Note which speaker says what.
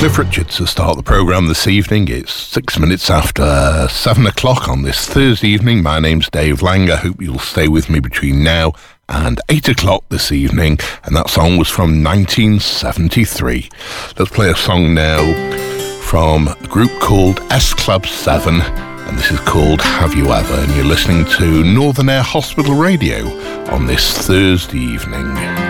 Speaker 1: Cliff Richard to start the programme this evening. It's 6 minutes after 7 o'clock on this Thursday evening. My name's Dave Lang. I hope you'll stay with me between now and 8 o'clock this evening. And that song was from 1973. Let's play a song now from a group called S Club 7. And this is called Have You Ever? And you're listening to Northern Air Hospital Radio on this Thursday evening.